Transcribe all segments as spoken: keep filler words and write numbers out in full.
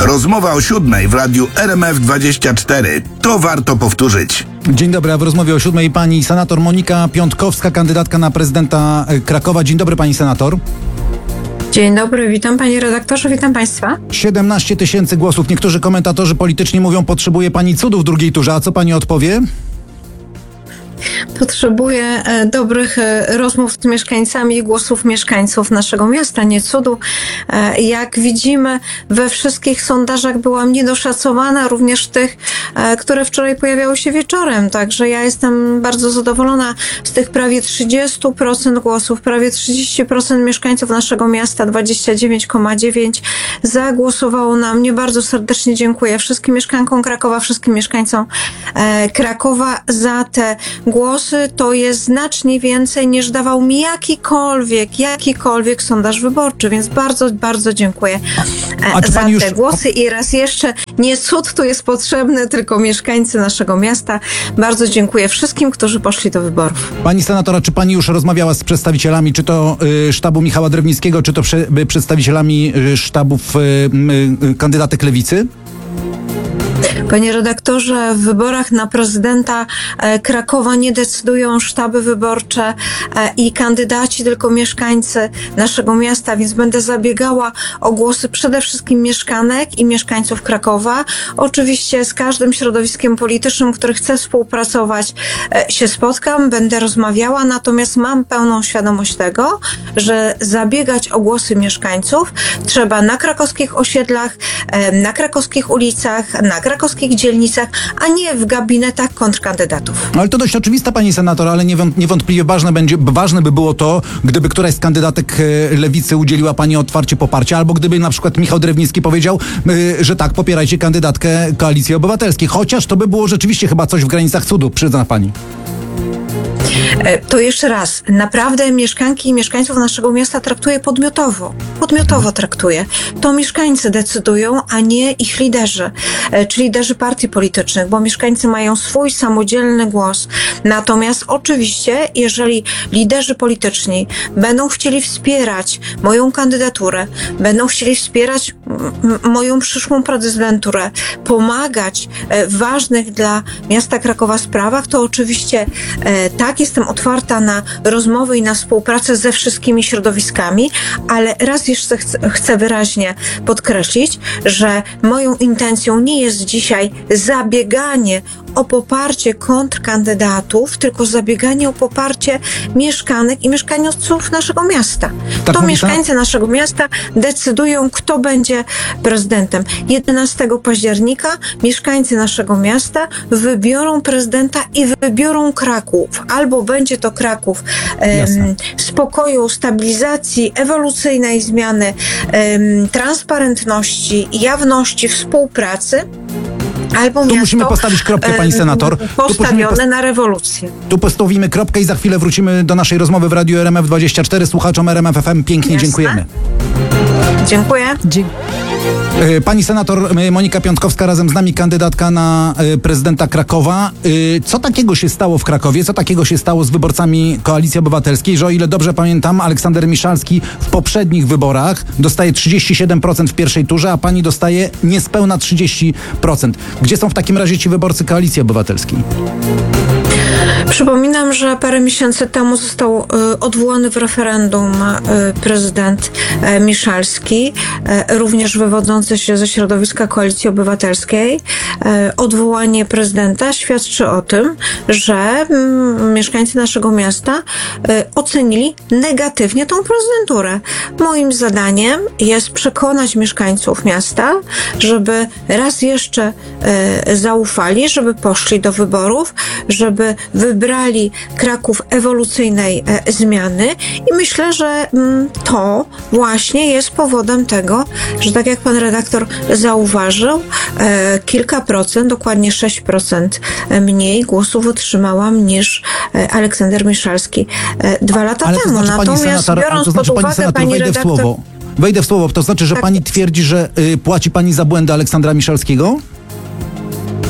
Rozmowa o siódmej w radiu R M F dwadzieścia cztery. To warto powtórzyć. Dzień dobry, a w rozmowie o siódmej pani senator Monika Piątkowska, kandydatka na prezydenta Krakowa. Dzień dobry, pani senator. Dzień dobry, witam panie redaktorze, witam państwa. siedemnaście tysięcy głosów. Niektórzy komentatorzy polityczni mówią, potrzebuje pani cudów w drugiej turze. A co pani odpowie? Potrzebuję e, dobrych e, rozmów z mieszkańcami i głosów mieszkańców naszego miasta, nie cudu. E, jak widzimy, we wszystkich sondażach byłam niedoszacowana, również tych, e, które wczoraj pojawiały się wieczorem. Także ja jestem bardzo zadowolona z tych prawie trzydzieści procent głosów, prawie trzydzieści procent mieszkańców naszego miasta, dwadzieścia dziewięć przecinek dziewięć zagłosowało na mnie. Bardzo serdecznie dziękuję wszystkim mieszkankom Krakowa, wszystkim mieszkańcom e, Krakowa za te głosy. To jest znacznie więcej niż dawał mi jakikolwiek, jakikolwiek sondaż wyborczy, więc bardzo, bardzo dziękuję za te już... głosy i raz jeszcze nie cud tu jest potrzebny, tylko mieszkańcy naszego miasta. Bardzo dziękuję wszystkim, którzy poszli do wyborów. Pani senatora, czy pani już rozmawiała z przedstawicielami, czy to y, sztabu Michała Drewnickiego, czy to prze, y, przedstawicielami y, sztabów y, y, kandydatek Lewicy? Panie redaktorze, w wyborach na prezydenta Krakowa nie decydują sztaby wyborcze i kandydaci, tylko mieszkańcy naszego miasta, więc będę zabiegała o głosy przede wszystkim mieszkanek i mieszkańców Krakowa. Oczywiście z każdym środowiskiem politycznym, który chce współpracować, się spotkam, będę rozmawiała, natomiast mam pełną świadomość tego, że zabiegać o głosy mieszkańców trzeba na krakowskich osiedlach, na krakowskich ulicach, na krakowskich dzielnicach, a nie w gabinetach kontrkandydatów. Ale to dość oczywiste, pani senator, ale niewątpliwie ważne będzie, ważne by było to, gdyby któraś z kandydatek Lewicy udzieliła pani otwarcie poparcia, albo gdyby na przykład Michał Drewnicki powiedział, że tak, popierajcie kandydatkę Koalicji Obywatelskiej. Chociaż to by było rzeczywiście chyba coś w granicach cudu, przyzna pani. To jeszcze raz, naprawdę mieszkanki i mieszkańców naszego miasta traktuję podmiotowo. Podmiotowo traktuję. To mieszkańcy decydują, a nie ich liderzy, czy liderzy partii politycznych, bo mieszkańcy mają swój samodzielny głos. Natomiast oczywiście, jeżeli liderzy polityczni będą chcieli wspierać moją kandydaturę, będą chcieli wspierać m- moją przyszłą prezydenturę, pomagać w ważnych dla miasta Krakowa sprawach, to oczywiście e, tak, jestem otwarta na rozmowy i na współpracę ze wszystkimi środowiskami, ale raz jeszcze chcę, chcę wyraźnie podkreślić, że moją intencją nie jest dzisiaj zabieganie o poparcie kontrkandydatów, tylko zabieganie o poparcie mieszkanek i mieszkańców naszego miasta. Tak, to mieszkańcy naszego miasta decydują, kto będzie prezydentem. jedenastego października mieszkańcy naszego miasta wybiorą prezydenta i wybiorą Kraków. Albo będzie to Kraków em, spokoju, stabilizacji, ewolucyjnej zmiany, em, transparentności, jawności, współpracy, albo tu miasto musimy postawić kropkę, pani senator. Postawione tu na rewolucję. Tu postawimy kropkę i za chwilę wrócimy do naszej rozmowy w Radiu R M F dwadzieścia cztery. Słuchaczom R M F F M pięknie Jasne. dziękujemy. Dziękuję. Dzie- Pani senator Monika Piątkowska, razem z nami kandydatka na prezydenta Krakowa. Co takiego się stało w Krakowie? Co takiego się stało z wyborcami Koalicji Obywatelskiej, że o ile dobrze pamiętam, Aleksander Miszalski w poprzednich wyborach dostaje trzydzieści siedem procent w pierwszej turze, a pani dostaje niespełna trzydzieści procent. Gdzie są w takim razie ci wyborcy Koalicji Obywatelskiej? Przypominam, że parę miesięcy temu został y, odwołany w referendum y, prezydent y, Miszalski, y, również wywodzący się ze środowiska Koalicji Obywatelskiej. Y, odwołanie prezydenta świadczy o tym, że y, mieszkańcy naszego miasta y, ocenili negatywnie tą prezydenturę. Moim zadaniem jest przekonać mieszkańców miasta, żeby raz jeszcze y, zaufali, żeby poszli do wyborów, żeby wybrali Kraków ewolucyjnej e, zmiany i myślę, że m, to właśnie jest powodem tego, że tak jak pan redaktor zauważył, e, kilka procent, dokładnie sześć procent mniej głosów otrzymałam niż e, Aleksander Miszalski e, dwa lata Ale temu. To znaczy, Natomiast senator, biorąc to znaczy, pod uwagę, pani senator, pani wejdę redaktor... w słowo. Wejdę w słowo, to znaczy, że tak. pani twierdzi, że y, płaci pani za błędy Aleksandra Miszalskiego?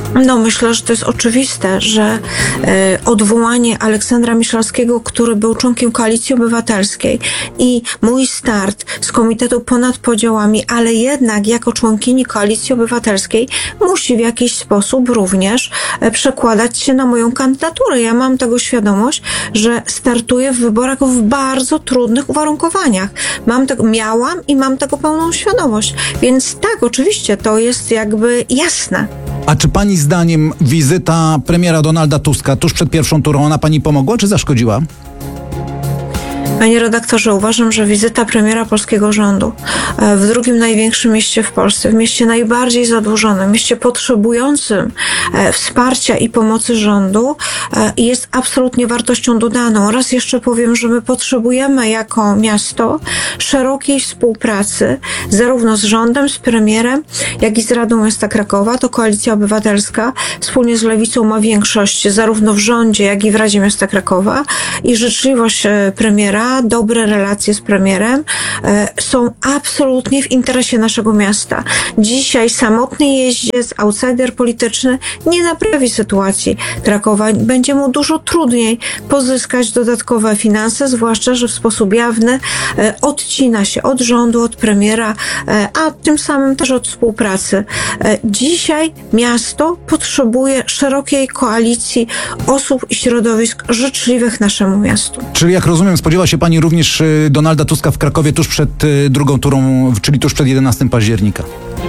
No myślę, że to jest oczywiste, że e, odwołanie Aleksandra Miszalskiego, który był członkiem Koalicji Obywatelskiej i mój start z Komitetu Ponad Podziałami, ale jednak jako członkini Koalicji Obywatelskiej musi w jakiś sposób również e, przekładać się na moją kandydaturę. Ja mam tego świadomość, że startuję w wyborach w bardzo trudnych uwarunkowaniach. Mam tego, miałam i mam tego pełną świadomość. Więc tak, oczywiście, to jest jakby jasne. A czy pani zdaniem wizyta premiera Donalda Tuska tuż przed pierwszą turą, ona pani pomogła czy zaszkodziła? Panie redaktorze, uważam, że wizyta premiera polskiego rządu w drugim największym mieście w Polsce, w mieście najbardziej zadłużonym, mieście potrzebującym wsparcia i pomocy rządu jest absolutnie wartością dodaną. Raz jeszcze powiem, że my potrzebujemy jako miasto szerokiej współpracy zarówno z rządem, z premierem, jak i z Radą Miasta Krakowa. To Koalicja Obywatelska wspólnie z Lewicą ma większość zarówno w rządzie, jak i w Radzie Miasta Krakowa i życzliwość premiera, dobre relacje z premierem e, są absolutnie w interesie naszego miasta. Dzisiaj samotny jeździec, outsider polityczny nie naprawi sytuacji Krakowa. Będzie mu dużo trudniej pozyskać dodatkowe finanse, zwłaszcza, że w sposób jawny e, odcina się od rządu, od premiera, e, a tym samym też od współpracy. E, dzisiaj miasto potrzebuje szerokiej koalicji osób i środowisk życzliwych naszemu miastu. Czyli jak rozumiem, spodziewa się pani również Donalda Tuska w Krakowie tuż przed drugą turą, czyli tuż przed jedenastego października.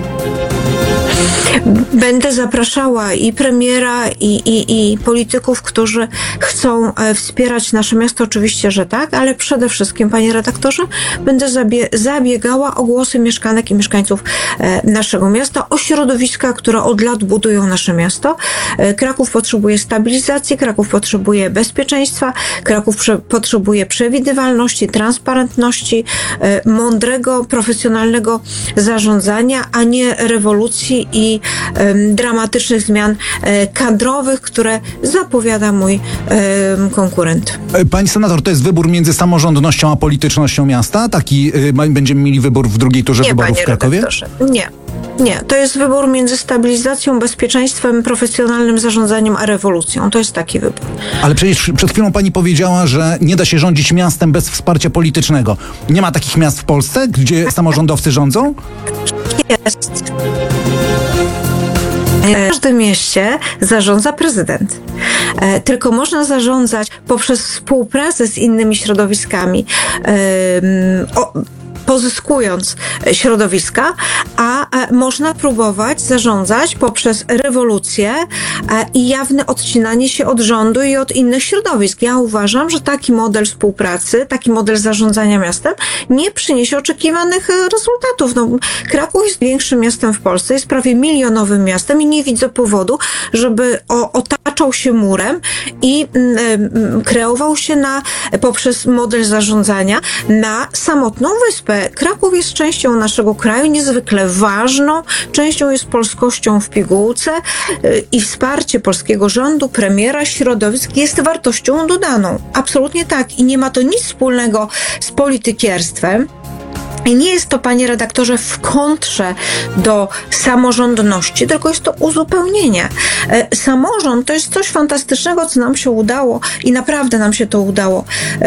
Będę zapraszała i premiera, i, i, i polityków, którzy chcą wspierać nasze miasto, oczywiście, że tak, ale przede wszystkim, panie redaktorze, będę zabie- zabiegała o głosy mieszkanek i mieszkańców e, naszego miasta, o środowiska, które od lat budują nasze miasto. E, Kraków potrzebuje stabilizacji, Kraków potrzebuje bezpieczeństwa, Kraków prze- potrzebuje przewidywalności, transparentności, e, mądrego, profesjonalnego zarządzania, a nie rewolucji i dramatycznych zmian kadrowych, które zapowiada mój konkurent. Pani senator, to jest wybór między samorządnością a politycznością miasta? Taki będziemy mieli wybór w drugiej turze Nie, wyborów w Krakowie? Redaktorze, nie. Nie, to jest wybór między stabilizacją, bezpieczeństwem, profesjonalnym zarządzaniem, a rewolucją. To jest taki wybór. Ale przecież przed chwilą pani powiedziała, że nie da się rządzić miastem bez wsparcia politycznego. Nie ma takich miast w Polsce, gdzie samorządowcy rządzą? Jest. W każdym mieście zarządza prezydent. E, tylko można zarządzać poprzez współpracę z innymi środowiskami. E, o, pozyskując środowiska, a można próbować zarządzać poprzez rewolucję i jawne odcinanie się od rządu i od innych środowisk. Ja uważam, że taki model współpracy, taki model zarządzania miastem nie przyniesie oczekiwanych rezultatów. No, Kraków jest większym miastem w Polsce, jest prawie milionowym miastem i nie widzę powodu, żeby o, otaczał się murem i y, kreował się na, poprzez model zarządzania na samotną wyspę. Kraków jest częścią naszego kraju, niezwykle ważną, częścią jest polskością w pigułce i wsparcie polskiego rządu, premiera, środowisk jest wartością dodaną. Absolutnie tak. I nie ma to nic wspólnego z politykierstwem. I nie jest to, panie redaktorze, w kontrze do samorządności, tylko jest to uzupełnienie. Samorząd to jest coś fantastycznego, co nam się udało i naprawdę nam się to udało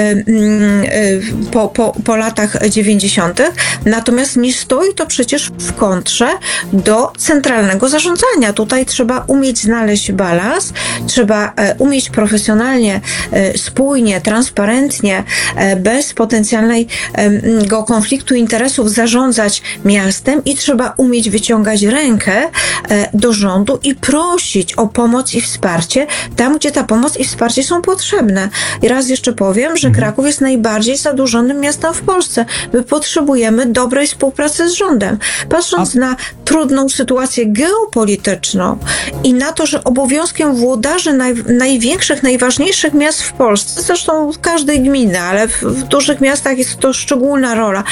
po, po, po latach dziewięćdziesiątych. Natomiast nie stoi to przecież w kontrze do centralnego zarządzania. Tutaj trzeba umieć znaleźć balans, trzeba umieć profesjonalnie, spójnie, transparentnie, bez potencjalnego konfliktu interesów zarządzać miastem i trzeba umieć wyciągać rękę do rządu i prosić o pomoc i wsparcie tam, gdzie ta pomoc i wsparcie są potrzebne. I raz jeszcze powiem, że Kraków jest najbardziej zadłużonym miastem w Polsce. My potrzebujemy dobrej współpracy z rządem. Patrząc A... na trudną sytuację geopolityczną i na to, że obowiązkiem włodarzy naj, największych, najważniejszych miast w Polsce, zresztą w każdej gminy, ale w, w dużych miastach jest to szczególna rola, jest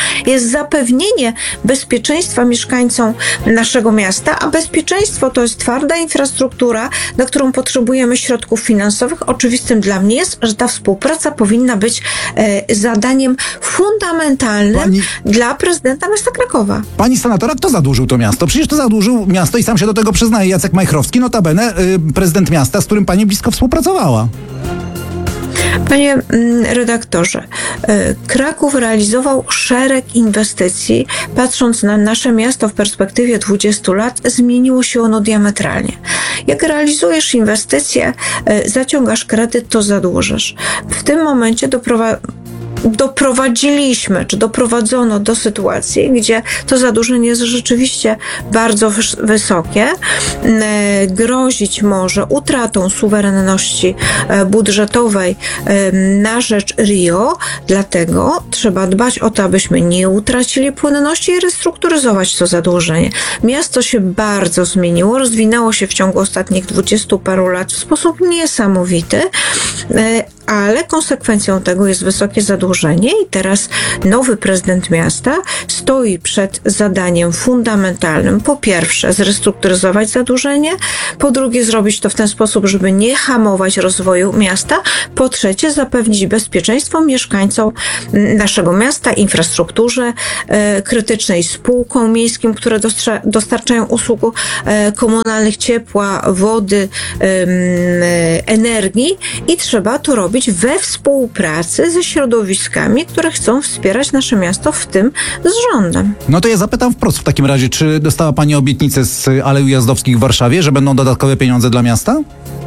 zapewnienie bezpieczeństwa mieszkańcom naszego miasta, a bezpieczeństwo to jest twarda infrastruktura, na którą potrzebujemy środków finansowych. Oczywistym dla mnie jest, że ta współpraca powinna być e, zadaniem fundamentalnym Pani... dla prezydenta miasta Krakowa. Pani senatora, kto zadłużył to miasto? Przecież to zadłużył miasto i sam się do tego przyznaje Jacek Majchrowski, notabene y, prezydent miasta, z którym pani blisko współpracowała. Panie mm, redaktorze, y, Kraków realizował szereg inwestycji. Patrząc na nasze miasto w perspektywie dwudziestu lat, zmieniło się ono diametralnie. Jak realizujesz inwestycje, y, zaciągasz kredyt, to zadłużysz. W tym momencie doprowadza doprowadziliśmy, czy doprowadzono do sytuacji, gdzie to zadłużenie jest rzeczywiście bardzo wysokie, grozić może utratą suwerenności budżetowej na rzecz R I O, dlatego trzeba dbać o to, abyśmy nie utracili płynności i restrukturyzować to zadłużenie. Miasto się bardzo zmieniło, rozwinęło się w ciągu ostatnich dwudziestu paru lat w sposób niesamowity, ale konsekwencją tego jest wysokie zadłużenie i teraz nowy prezydent miasta stoi przed zadaniem fundamentalnym. Po pierwsze, zrestrukturyzować zadłużenie, po drugie, zrobić to w ten sposób, żeby nie hamować rozwoju miasta, po trzecie, zapewnić bezpieczeństwo mieszkańcom naszego miasta, infrastrukturze e, krytycznej, spółkom miejskim, które dostarcza, dostarczają usług e, komunalnych, ciepła, wody, e, energii i trzeba to robić we współpracy ze środowiskami, które chcą wspierać nasze miasto, w tym z rządem. No to ja zapytam wprost w takim razie, czy dostała pani obietnicę z Alei Ujazdowskich w Warszawie, że będą dodatkowe pieniądze dla miasta?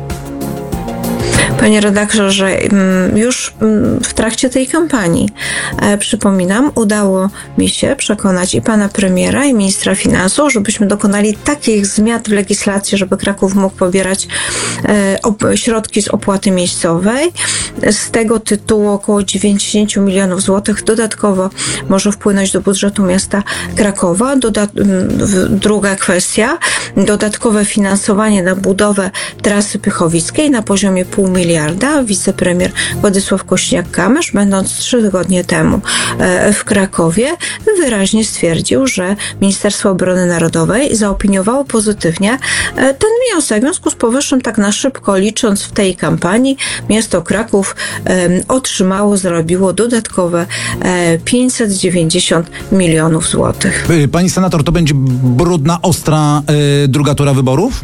Panie redaktorze, już w trakcie tej kampanii, e, przypominam, udało mi się przekonać i pana premiera, i ministra finansów, żebyśmy dokonali takich zmian w legislacji, żeby Kraków mógł pobierać e, op- środki z opłaty miejscowej. Z tego tytułu około dziewięćdziesiąt milionów złotych dodatkowo może wpłynąć do budżetu miasta Krakowa. Doda- druga kwestia, dodatkowe finansowanie na budowę trasy Pychowickiej na poziomie pół miliarda. Wicepremier Władysław Kośniak-Kamysz, będąc trzy tygodnie temu w Krakowie, wyraźnie stwierdził, że Ministerstwo Obrony Narodowej zaopiniowało pozytywnie ten wniosek. W związku z powyższym, tak na szybko licząc, w tej kampanii miasto Kraków otrzymało, zarobiło dodatkowe pięćset dziewięćdziesiąt milionów złotych. Pani senator, to będzie brudna, ostra yy, druga tura wyborów?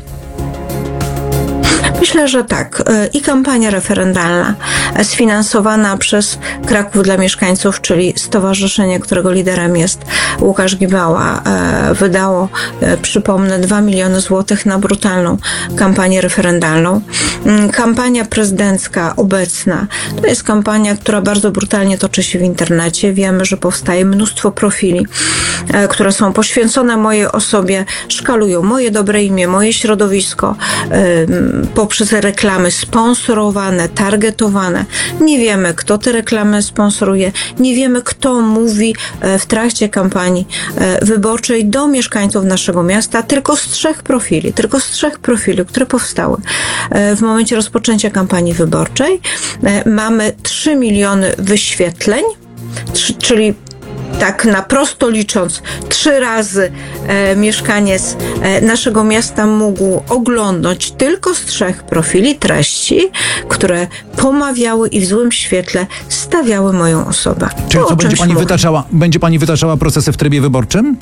Myślę, że tak. I kampania referendalna sfinansowana przez Kraków dla Mieszkańców, czyli stowarzyszenie, którego liderem jest Łukasz Gibała, wydało, przypomnę, dwa miliony złotych na brutalną kampanię referendalną. Kampania prezydencka obecna to jest kampania, która bardzo brutalnie toczy się w internecie. Wiemy, że powstaje mnóstwo profili, które są poświęcone mojej osobie, szkalują moje dobre imię, moje środowisko, poprzez reklamy sponsorowane, targetowane. Nie wiemy, kto te reklamy sponsoruje, nie wiemy, kto mówi w trakcie kampanii wyborczej do mieszkańców naszego miasta, tylko z trzech profili, tylko z trzech profili, które powstały w momencie rozpoczęcia kampanii wyborczej. Mamy trzy miliony wyświetleń, czyli tak na prosto licząc, trzy razy e, mieszkaniec e, naszego miasta mógł oglądać tylko z trzech profili treści, które pomawiały i w złym świetle stawiały moją osobę. Czyli To, co, o będzie czymś pani mówię. wytaczała, będzie pani wytaczała procesy w trybie wyborczym?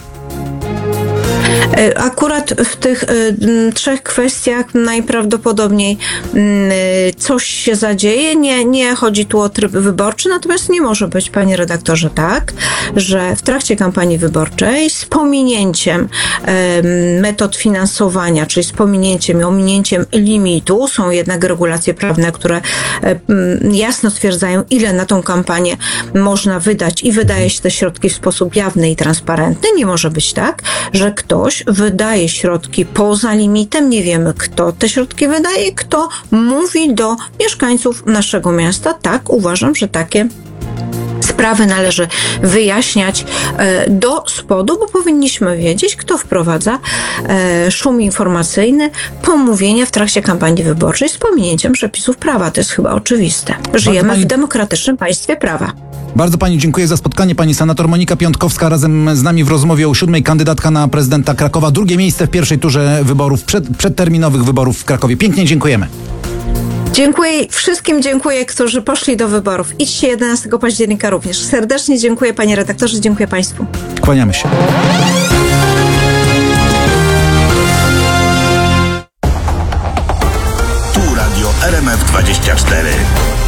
Akurat w tych y, trzech kwestiach najprawdopodobniej y, coś się zadzieje. Nie, nie chodzi tu o tryb wyborczy, natomiast nie może być, panie redaktorze, tak, że w trakcie kampanii wyborczej z pominięciem y, metod finansowania, czyli z pominięciem i ominięciem limitu, są jednak regulacje prawne, które y, jasno stwierdzają, ile na tą kampanię można wydać i wydaje się te środki w sposób jawny i transparentny. Nie może być tak, że ktoś wydaje środki poza limitem, nie wiemy, kto te środki wydaje, kto mówi do mieszkańców naszego miasta. Tak, uważam, że takie sprawy należy wyjaśniać e, do spodu, bo powinniśmy wiedzieć, kto wprowadza e, szum informacyjny, pomówienia w trakcie kampanii wyborczej z pominięciem przepisów prawa. To jest chyba oczywiste. Żyjemy pani... w demokratycznym państwie prawa. Bardzo pani dziękuję za spotkanie. Pani senator Monika Piątkowska razem z nami w rozmowie o siódmej, kandydatka na prezydenta Krakowa. Drugie miejsce w pierwszej turze wyborów, przed, przedterminowych wyborów w Krakowie. Pięknie dziękujemy. Dziękuję wszystkim, dziękuję, którzy poszli do wyborów. Idźcie jedenastego października również. Serdecznie dziękuję, panie redaktorze, dziękuję państwu. Kłaniamy się. Tu Radio R M F dwadzieścia cztery.